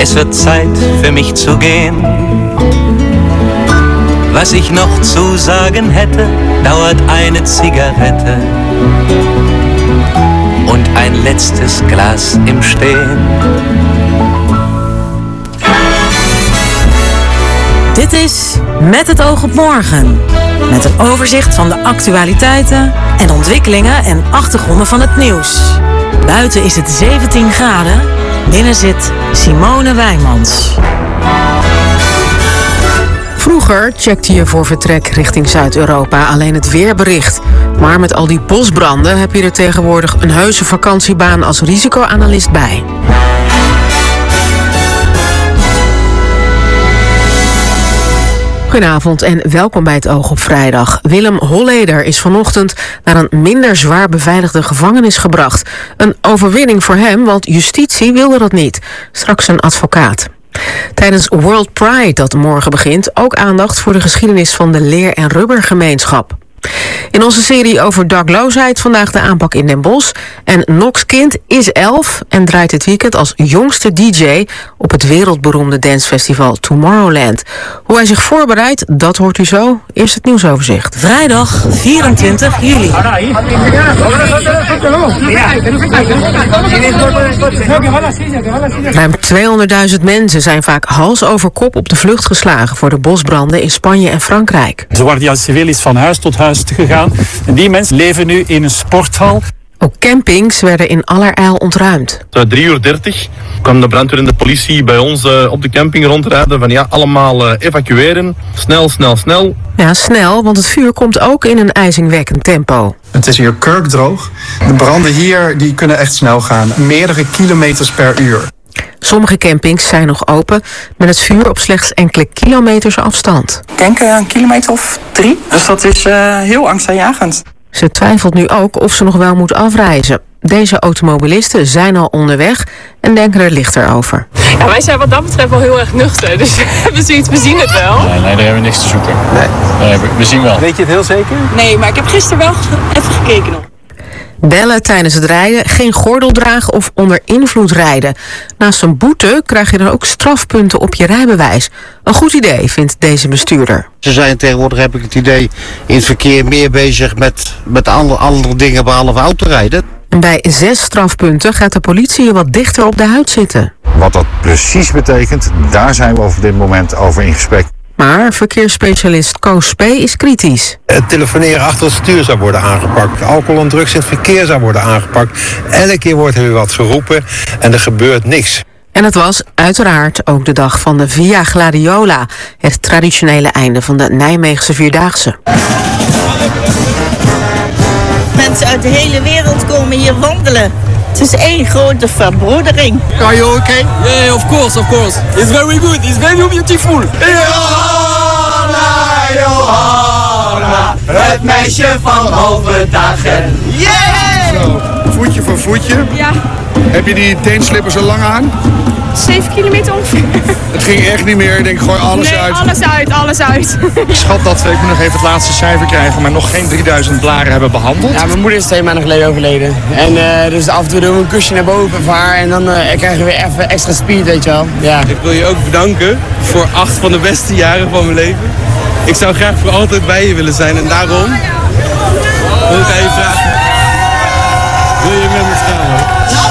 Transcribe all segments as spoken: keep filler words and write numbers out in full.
Es wird Zeit für mich zu gehen. Was ich noch zu sagen hätte, dauert eine Zigarette und ein letztes Glas im Stehen. Dit is Met het oog op morgen. Met een overzicht van de actualiteiten en ontwikkelingen en achtergronden van het nieuws. Buiten is het zeventien graden, binnen zit Simone Wijmans. Vroeger checkte je voor vertrek richting Zuid-Europa alleen het weerbericht. Maar met al die bosbranden heb je er tegenwoordig een heuse vakantiebaan als risicoanalist bij. Goedenavond en welkom bij het Oog op Vrijdag. Willem Holleder is vanochtend naar een minder zwaar beveiligde gevangenis gebracht. Een overwinning voor hem, want justitie wilde dat niet. Straks een advocaat. Tijdens World Pride, dat morgen begint, ook aandacht voor de geschiedenis van de leer- en rubbergemeenschap. In onze serie over dakloosheid vandaag de aanpak in Den Bosch. En Nox Kind is elf en draait dit weekend als jongste D J op het wereldberoemde dancefestival Tomorrowland. Hoe hij zich voorbereidt, dat hoort u zo. Eerst het nieuwsoverzicht. Vrijdag vierentwintig juli. Ruim tweehonderdduizend mensen zijn vaak hals over kop op de vlucht geslagen voor de bosbranden in Spanje en Frankrijk. De Guardia Civil is van huis tot huis gegaan en die mensen leven nu in een sporthal. Ook campings werden in allerijl ontruimd. drie uur dertig kwam de brandweer en de politie bij ons uh, op de camping rondrijden van ja, allemaal uh, evacueren. Snel, snel, snel. Ja, snel, want het vuur komt ook in een ijzingwekkend tempo. Het is hier kurkdroog. De branden hier die kunnen echt snel gaan. Meerdere kilometers per uur. Sommige campings zijn nog open, met het vuur op slechts enkele kilometers afstand. Ik denk uh, een kilometer of drie. Dus dat is uh, heel angstaanjagend. Ze twijfelt nu ook of ze nog wel moet afreizen. Deze automobilisten zijn al onderweg en denken er lichter over. Ja, wij zijn wat dat betreft wel heel erg nuchter, dus we hebben zoiets, we zien het wel. Nee, nee, daar hebben we niks te zoeken. Nee. Nee, we, we zien wel. Weet je het heel zeker? Nee, maar ik heb gisteren wel even gekeken nog. Bellen tijdens het rijden, geen gordel dragen of onder invloed rijden. Naast een boete krijg je dan ook strafpunten op je rijbewijs. Een goed idee, vindt deze bestuurder. Ze zijn tegenwoordig, heb ik het idee, in het verkeer meer bezig met, met andere, andere dingen behalve autorijden. En bij zes strafpunten gaat de politie je wat dichter op de huid zitten. Wat dat precies betekent, daar zijn we op dit moment over in gesprek. Maar verkeersspecialist Koos P. is kritisch. Het telefoneren achter het stuur zou worden aangepakt. Alcohol en drugs in het verkeer zou worden aangepakt. Elke keer wordt er weer wat geroepen en er gebeurt niks. En het was uiteraard ook de dag van de Via Gladiola. Het traditionele einde van de Nijmeegse Vierdaagse. Mensen uit de hele wereld komen hier wandelen. Het is één grote verbroedering. Are you okay? Yeah, of course, of course. It's very good. It's very beautiful. Johanna, Johanna, het meisje van overdagen. Yeah! Zo, voetje voor voetje. Ja. Heb je die teenslippers al lang aan? zeven kilometer ongeveer. Het ging echt niet meer. Ik denk, gooi alles nee, uit. alles uit, alles uit. Ik schat dat we, ik moet nog even het laatste cijfer krijgen, maar nog geen drieduizend blaren hebben behandeld. Ja, mijn moeder is twee maanden geleden overleden. En uh, dus af en toe doen we een kusje naar boven voor haar en dan uh, krijgen we weer even extra speed, weet je wel. Ja. Ik wil je ook bedanken voor acht van de beste jaren van mijn leven. Ik zou graag voor altijd bij je willen zijn en daarom wil ik aan je vragen. Wil je met me trouwen?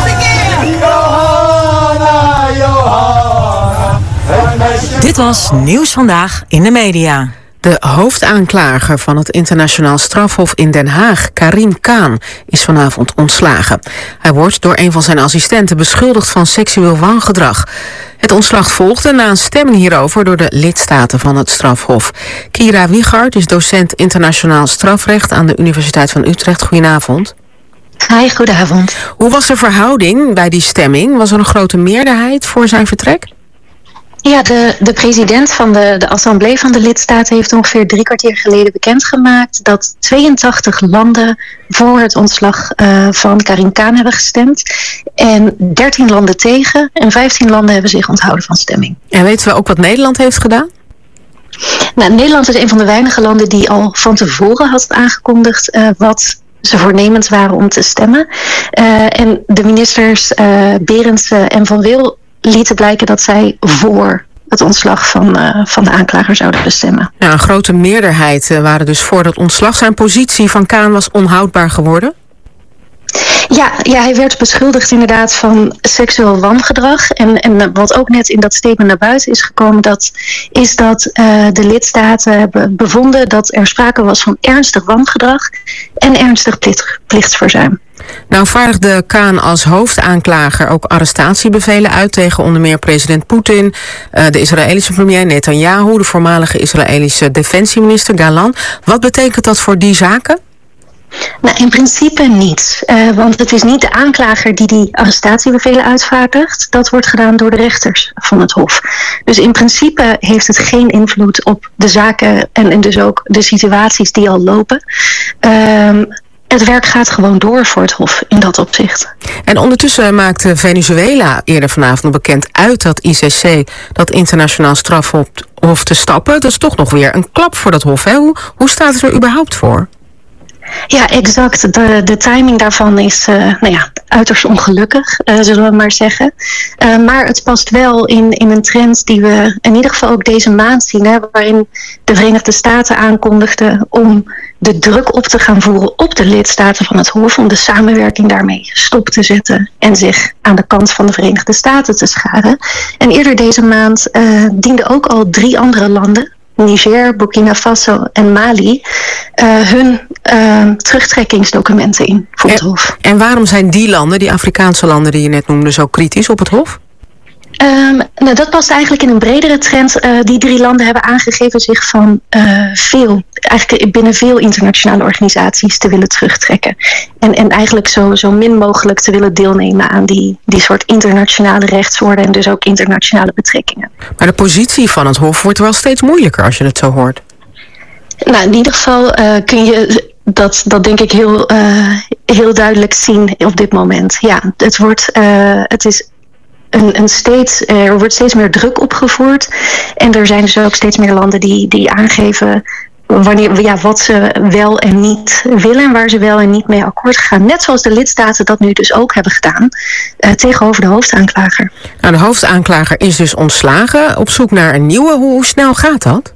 Dit was Nieuws Vandaag in de media. De hoofdaanklager van het internationaal strafhof in Den Haag, Karim Khan, is vanavond ontslagen. Hij wordt door een van zijn assistenten beschuldigd van seksueel wangedrag. Het ontslag volgde na een stemming hierover door de lidstaten van het strafhof. Kira Wiegard is docent internationaal strafrecht aan de Universiteit van Utrecht. Goedenavond. Hi, goedenavond. Hoe was de verhouding bij die stemming? Was er een grote meerderheid voor zijn vertrek? Ja, de, de president van de, de Assemblée van de lidstaten heeft ongeveer drie kwartier geleden bekendgemaakt dat tweeëntachtig landen voor het ontslag uh, van Karim Khan hebben gestemd. En dertien landen tegen en vijftien landen hebben zich onthouden van stemming. En weten we ook wat Nederland heeft gedaan? Nou, Nederland is een van de weinige landen die al van tevoren had aangekondigd uh, wat ze voornemens waren om te stemmen. Uh, en de ministers uh, Berendsen en Van Wil lieten blijken dat zij voor het ontslag van, uh, van de aanklager zouden stemmen. Ja, een grote meerderheid uh, waren dus voor dat ontslag. Zijn positie van Khan was onhoudbaar geworden? Ja, ja, hij werd beschuldigd inderdaad van seksueel wangedrag. En, en wat ook net in dat statement naar buiten is gekomen, dat is dat uh, de lidstaten hebben bevonden dat er sprake was van ernstig wangedrag en ernstig plicht, plichtsverzuim. Nou vaardigde Khan als hoofdaanklager ook arrestatiebevelen uit tegen onder meer president Poetin, uh, de Israëlische premier Netanyahu, de voormalige Israëlische defensieminister Galan. Wat betekent dat voor die zaken? Nou, in principe niet. Uh, want het is niet de aanklager die die arrestatiebevelen uitvaardigt. Dat wordt gedaan door de rechters van het Hof. Dus in principe heeft het geen invloed op de zaken en, en dus ook de situaties die al lopen. Uh, het werk gaat gewoon door voor het Hof in dat opzicht. En ondertussen maakte Venezuela eerder vanavond bekend uit dat I C C, dat internationaal strafhof, te stappen. Dat is toch nog weer een klap voor dat Hof. Hè? Hoe, hoe staat het er überhaupt voor? Ja, exact. De, de timing daarvan is uh, nou ja, uiterst ongelukkig, uh, zullen we maar zeggen. Uh, maar het past wel in, in een trend die we in ieder geval ook deze maand zien, hè, waarin de Verenigde Staten aankondigden om de druk op te gaan voeren op de lidstaten van het Hof, om de samenwerking daarmee stop te zetten en zich aan de kant van de Verenigde Staten te scharen. En eerder deze maand uh, dienden ook al drie andere landen, Niger, Burkina Faso en Mali, uh, hun uh, terugtrekkingsdocumenten in voor het en, Hof. En waarom zijn die landen, die Afrikaanse landen die je net noemde, zo kritisch op het Hof? Um, nou, dat past eigenlijk in een bredere trend. Uh, die drie landen hebben aangegeven zich van uh, veel, eigenlijk binnen veel internationale organisaties te willen terugtrekken. En, en eigenlijk zo, zo min mogelijk te willen deelnemen aan die, die soort internationale rechtsorde en dus ook internationale betrekkingen. Maar de positie van het Hof wordt wel steeds moeilijker als je het zo hoort. Nou, in ieder geval uh, kun je dat, dat denk ik heel, uh, heel duidelijk zien op dit moment. Ja, het wordt, uh, het is Een, een steeds, er wordt steeds meer druk opgevoerd. En er zijn dus ook steeds meer landen die, die aangeven wanneer, ja, wat ze wel en niet willen en waar ze wel en niet mee akkoord gaan. Net zoals de lidstaten dat nu dus ook hebben gedaan uh, tegenover de hoofdaanklager. Nou, de hoofdaanklager is dus ontslagen, op zoek naar een nieuwe. Hoe, hoe snel gaat dat?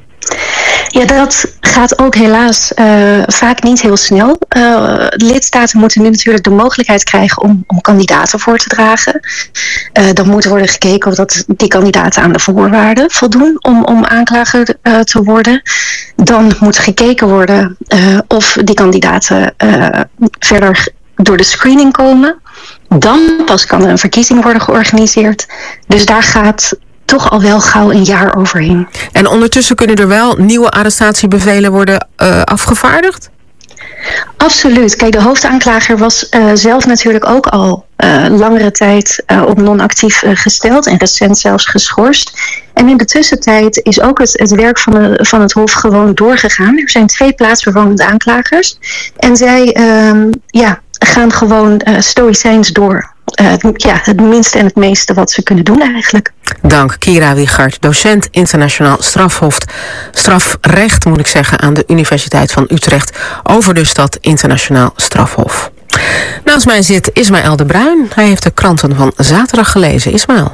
Ja, dat gaat ook helaas uh, vaak niet heel snel. Uh, lidstaten moeten nu natuurlijk de mogelijkheid krijgen om, om kandidaten voor te dragen. Uh, dan moet worden gekeken of dat die kandidaten aan de voorwaarden voldoen om, om aanklager uh, te worden. Dan moet gekeken worden uh, of die kandidaten uh, verder door de screening komen. Dan pas kan er een verkiezing worden georganiseerd. Dus daar gaat toch al wel gauw een jaar overheen. En ondertussen kunnen er wel nieuwe arrestatiebevelen worden uh, afgevaardigd? Absoluut. Kijk, de hoofdaanklager was uh, zelf natuurlijk ook al uh, langere tijd uh, op non-actief uh, gesteld en recent zelfs geschorst. En in de tussentijd is ook het, het werk van, de, van het Hof gewoon doorgegaan. Er zijn twee plaatsvervangende aanklagers. En zij uh, ja, gaan gewoon uh, stoïcijns door. Uh, ja, het minste en het meeste wat ze kunnen doen eigenlijk. Dank, Kira Wiegert, docent internationaal strafhof, strafrecht moet ik zeggen, aan de Universiteit van Utrecht, over dus dat internationaal strafhof. Naast mij zit Ismaël de Bruin. Hij heeft de kranten van zaterdag gelezen. Ismaël.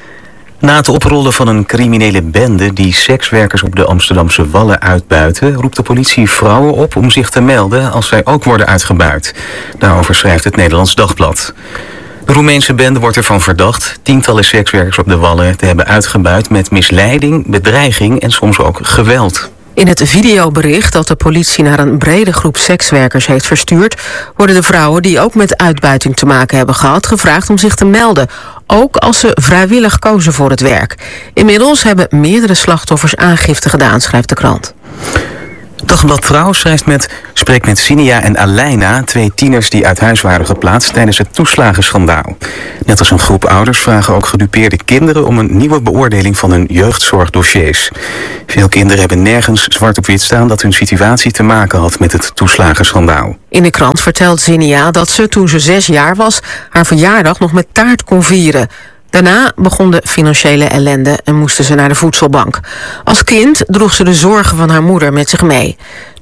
Na het oprollen van een criminele bende die sekswerkers op de Amsterdamse Wallen uitbuiten, roept de politie vrouwen op om zich te melden als zij ook worden uitgebuit. Daarover schrijft het Nederlands Dagblad. De Roemeense bende wordt ervan verdacht tientallen sekswerkers op de Wallen te hebben uitgebuit met misleiding, bedreiging en soms ook geweld. In het videobericht dat de politie naar een brede groep sekswerkers heeft verstuurd, worden de vrouwen die ook met uitbuiting te maken hebben gehad gevraagd om zich te melden, ook als ze vrijwillig kozen voor het werk. Inmiddels hebben meerdere slachtoffers aangifte gedaan, schrijft de krant. Dagblad Trouw schrijft met, spreekt met Sinia en Aleina, twee tieners die uit huis waren geplaatst tijdens het toeslagenschandaal. Net als een groep ouders vragen ook gedupeerde kinderen om een nieuwe beoordeling van hun jeugdzorgdossiers. Veel kinderen hebben nergens zwart op wit staan dat hun situatie te maken had met het toeslagenschandaal. In de krant vertelt Sinia dat ze toen ze zes jaar was haar verjaardag nog met taart kon vieren. Daarna begon de financiële ellende en moesten ze naar de voedselbank. Als kind droeg ze de zorgen van haar moeder met zich mee.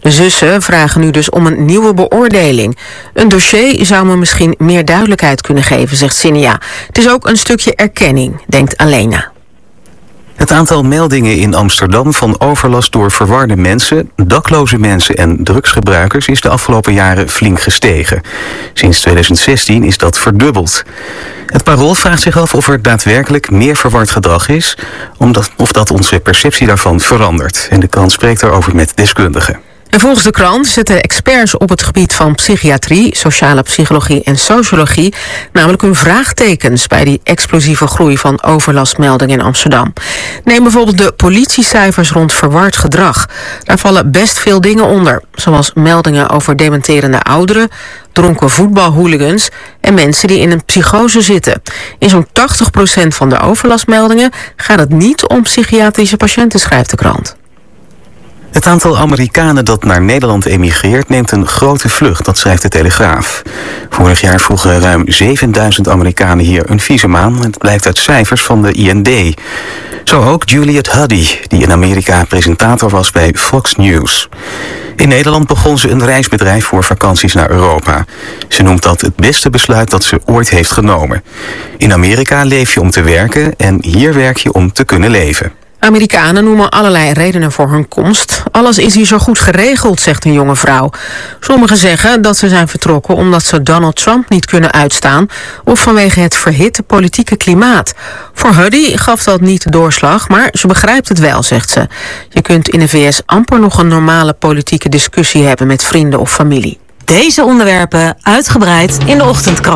De zussen vragen nu dus om een nieuwe beoordeling. Een dossier zou me misschien meer duidelijkheid kunnen geven, zegt Sinia. Het is ook een stukje erkenning, denkt Alena. Het aantal meldingen in Amsterdam van overlast door verwarde mensen, dakloze mensen en drugsgebruikers is de afgelopen jaren flink gestegen. Sinds tweeduizend zestien is dat verdubbeld. Het Parool vraagt zich af of er daadwerkelijk meer verward gedrag is, omdat, of dat onze perceptie daarvan verandert. En de krant spreekt daarover met deskundigen. En volgens de krant zetten experts op het gebied van psychiatrie, sociale psychologie en sociologie namelijk hun vraagtekens bij die explosieve groei van overlastmeldingen in Amsterdam. Neem bijvoorbeeld de politiecijfers rond verward gedrag. Daar vallen best veel dingen onder, zoals meldingen over dementerende ouderen, dronken voetbalhooligans en mensen die in een psychose zitten. In zo'n tachtig procent van de overlastmeldingen gaat het niet om psychiatrische patiënten, schrijft de krant. Het aantal Amerikanen dat naar Nederland emigreert neemt een grote vlucht, dat schrijft de Telegraaf. Vorig jaar vroegen ruim zevenduizend Amerikanen hier een visum aan. Het blijkt uit cijfers van de I N D. Zo ook Juliet Huddy, die in Amerika presentator was bij Fox News. In Nederland begon ze een reisbedrijf voor vakanties naar Europa. Ze noemt dat het beste besluit dat ze ooit heeft genomen. In Amerika leef je om te werken en hier werk je om te kunnen leven. Amerikanen noemen allerlei redenen voor hun komst. Alles is hier zo goed geregeld, zegt een jonge vrouw. Sommigen zeggen dat ze zijn vertrokken omdat ze Donald Trump niet kunnen uitstaan of vanwege het verhitte politieke klimaat. Voor Huddy gaf dat niet de doorslag, maar ze begrijpt het wel, zegt ze. Je kunt in de V S amper nog een normale politieke discussie hebben met vrienden of familie. Deze onderwerpen uitgebreid in de ochtendkrant.